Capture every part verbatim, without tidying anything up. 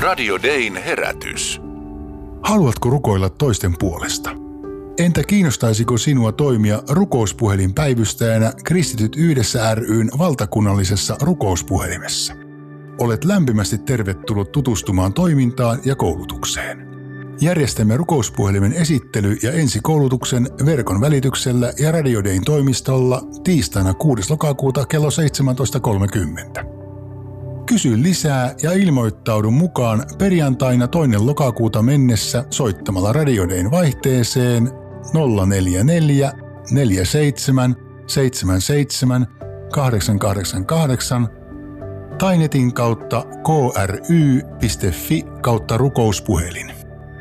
Radio Dayn herätys. Haluatko rukoilla toisten puolesta? Entä kiinnostaisiko sinua toimia rukouspuhelinpäivystäjänä Kristityt yhdessä ry:n valtakunnallisessa rukouspuhelimessa? Olet lämpimästi tervetullut tutustumaan toimintaan ja koulutukseen. Järjestämme rukouspuhelimen esittely- ja ensikoulutuksen verkon välityksellä ja Radio Dayn toimistolla tiistaina kuudes lokakuuta kello seitsemäntoista kolmekymmentä. Kysy lisää ja ilmoittaudu mukaan perjantaina toinen lokakuuta mennessä soittamalla Radio Dayn vaihteeseen nolla neljä neljä neljä seitsemän seitsemän seitsemän kahdeksan kahdeksan kahdeksan tai netin kautta k r y piste f i kautta rukouspuhelin.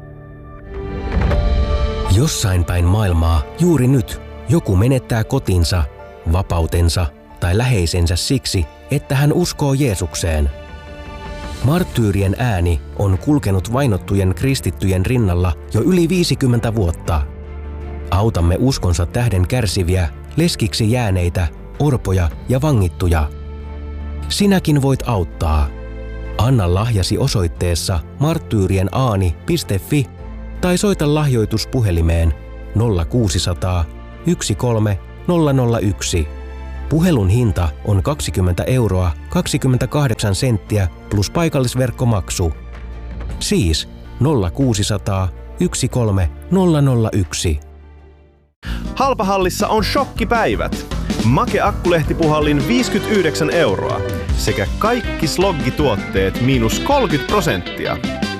Jossain päin maailmaa juuri nyt joku menettää kotinsa, vapautensa tai läheisensä siksi, että hän uskoo Jeesukseen. Marttyyrien ääni on kulkenut vainottujen kristittyjen rinnalla jo yli viisikymmentä vuotta. Autamme uskonsa tähden kärsiviä, leskiksi jääneitä, orpoja ja vangittuja. Sinäkin voit auttaa. Anna lahjasi osoitteessa marttyyrienAani piste f i tai soita lahjoituspuhelimeen nolla kuusisataa yksi kolme nolla nolla yksi. Puhelun hinta on kaksikymmentä euroa kaksikymmentäkahdeksan senttiä plus paikallisverkkomaksu. Siis nolla kuusisataa yksi kolme nolla nolla yksi. Halpahallissa on shokkipäivät. Make Akkulehtipuhallin viisikymmentäyhdeksän euroa sekä kaikki sloggituotteet miinus kolmekymmentä prosenttia.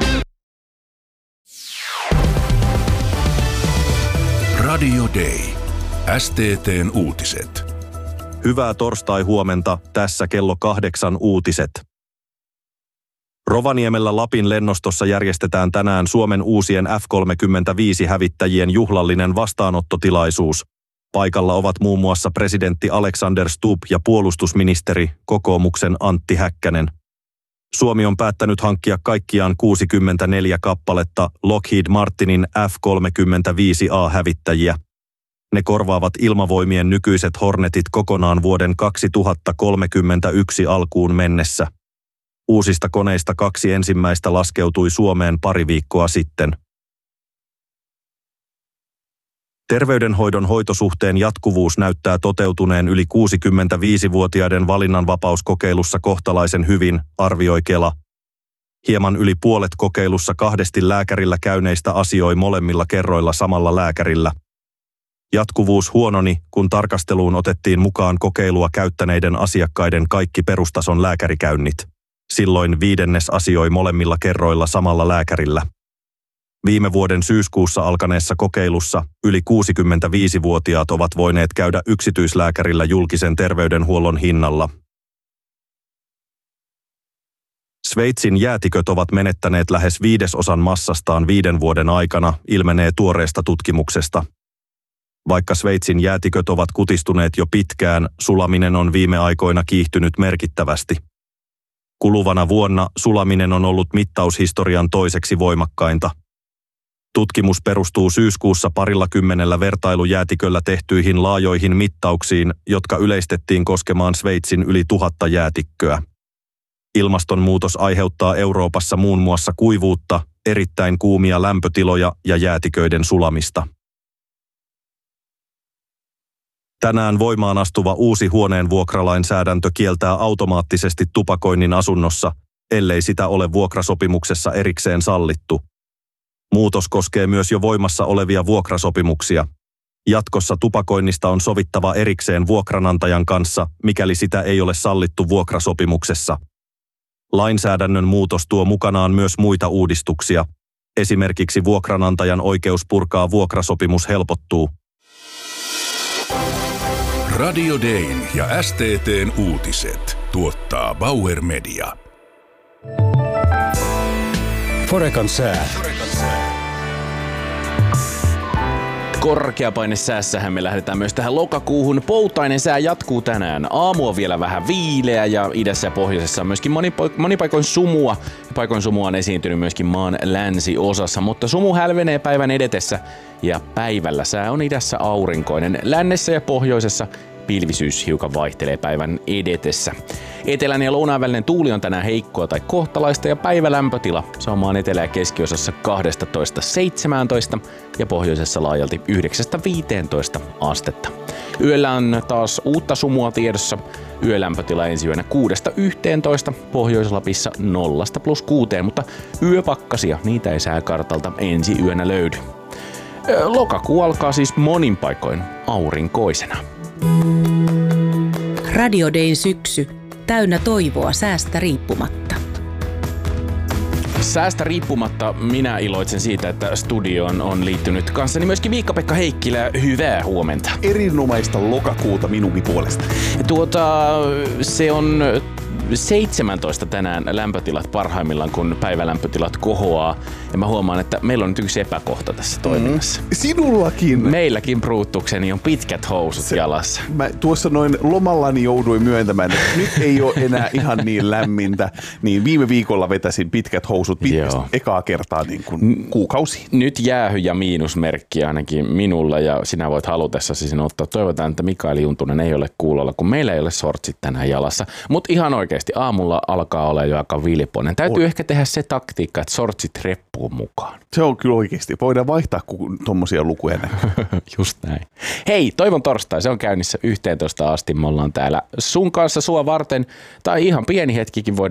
Radio Day. S T T:n uutiset. Hyvää torstai-huomenta, tässä kello kahdeksan uutiset. Rovaniemellä Lapin lennostossa järjestetään tänään Suomen uusien F kolmekymmentäviisi-hävittäjien juhlallinen vastaanottotilaisuus. Paikalla ovat muun muassa presidentti Alexander Stubb ja puolustusministeri, kokoomuksen Antti Häkkänen. Suomi on päättänyt hankkia kaikkiaan kuusikymmentäneljä kappaletta Lockheed Martinin F kolmekymmentäviisi A-hävittäjiä. Ne korvaavat ilmavoimien nykyiset Hornetit kokonaan vuoden kaksituhattakolmekymmentäyksi alkuun mennessä. Uusista koneista kaksi ensimmäistä laskeutui Suomeen pari viikkoa sitten. Terveydenhoidon hoitosuhteen jatkuvuus näyttää toteutuneen yli kuusikymmentäviisivuotiaiden valinnanvapauskokeilussa kohtalaisen hyvin, arvioi Kela. Hieman yli puolet kokeilussa kahdesti lääkärillä käyneistä asioi molemmilla kerroilla samalla lääkärillä. Jatkuvuus huononi, kun tarkasteluun otettiin mukaan kokeilua käyttäneiden asiakkaiden kaikki perustason lääkärikäynnit. Silloin viidennes asioi molemmilla kerroilla samalla lääkärillä. Viime vuoden syyskuussa alkaneessa kokeilussa yli kuusikymmentäviisivuotiaat ovat voineet käydä yksityislääkärillä julkisen terveydenhuollon hinnalla. Sveitsin jäätiköt ovat menettäneet lähes viidesosan massastaan viiden vuoden aikana, ilmenee tuoreesta tutkimuksesta. Vaikka Sveitsin jäätiköt ovat kutistuneet jo pitkään, sulaminen on viime aikoina kiihtynyt merkittävästi. Kuluvana vuonna sulaminen on ollut mittaushistorian toiseksi voimakkainta. Tutkimus perustuu syyskuussa parilla kymmenellä vertailujäätiköllä tehtyihin laajoihin mittauksiin, jotka yleistettiin koskemaan Sveitsin yli tuhatta jäätikköä. Ilmastonmuutos aiheuttaa Euroopassa muun muassa kuivuutta, erittäin kuumia lämpötiloja ja jäätiköiden sulamista. Tänään voimaan astuva uusi huoneen vuokralainsäädäntö kieltää automaattisesti tupakoinnin asunnossa, ellei sitä ole vuokrasopimuksessa erikseen sallittu. Muutos koskee myös jo voimassa olevia vuokrasopimuksia. Jatkossa tupakoinnista on sovittava erikseen vuokranantajan kanssa, mikäli sitä ei ole sallittu vuokrasopimuksessa. Lainsäädännön muutos tuo mukanaan myös muita uudistuksia. Esimerkiksi vuokranantajan oikeus purkaa vuokrasopimus helpottuu. Radio Dayn ja S T T:n uutiset tuottaa Bauer Media. Forekan sää. Korkeapainesäässähän me lähdetään myös tähän lokakuuhun. Poutainen sää jatkuu tänään. Aamu on vielä vähän viileä ja idässä ja pohjoisessa on myöskin monipaikoin sumua. Paikoin sumua on esiintynyt myöskin maan länsiosassa, mutta sumu hälvenee päivän edetessä ja päivällä sää on idässä aurinkoinen. Lännessä ja pohjoisessa pilvisyys hiukan vaihtelee päivän edetessä. Etelän ja lounaan välinen tuuli on tänään heikkoa tai kohtalaista ja päivälämpötila. Se on maan etelä- ja keskiosassa kaksitoista seitsemäntoista ja pohjoisessa laajalti yhdeksästä viiteentoista astetta. Yöllä on taas uutta sumua tiedossa. Yölämpötila ensi yönä kuudesta yhteentoista, Pohjois-Lapissa nollasta plus kuuteen, mutta yöpakkasia, niitä ei sääkartalta ensi yönä löydy. Lokakuu alkaa siis monin paikoin aurinkoisena. Radio Dayn syksy, täynnä toivoa säästä riippumatta. Säästä riippumatta minä iloitsen siitä, että studioon on liittynyt kanssani myöskin Miikka-Pekka Heikkilä. Hyvää huomenta. Erinomaista lokakuuta minunkin puolesta. Tuota, se on seitsemäntoista tänään lämpötilat parhaimmillaan, kun päivälämpötilat kohoaa. Ja mä huomaan, että meillä on nyt yksi epäkohta tässä toiminnassa. Mm. Sinullakin. Meilläkin Bruutukseni on pitkät housut se, jalassa. Mä tuossa noin lomallani jouduin myöntämään, että nyt ei ole enää ihan niin lämmintä. Niin viime viikolla vetäsin pitkät housut pitkästi ekaa kertaa niin kuin kuukausiin. Nyt jäähy ja miinusmerkki ainakin minulla ja sinä voit halutessasi sinne ottaa. Toivotaan, että Mikael Juntunen ei ole kuulolla, kun meillä ei ole sortsit tänään jalassa. Mutta ihan oikeasti aamulla alkaa olla jo aika vilpoinen. Täytyy on. ehkä tehdä se taktiikka, että sortsit reppuun mukaan. Se on kyllä oikeasti. Voidaan vaihtaa, kun tuommoisia lukuja näkyy. Just näin. Hei, toivon torstai. Se on käynnissä yhteentoista asti. Me ollaan täällä sun kanssa sua varten. Tai ihan pieni hetkikin voidaan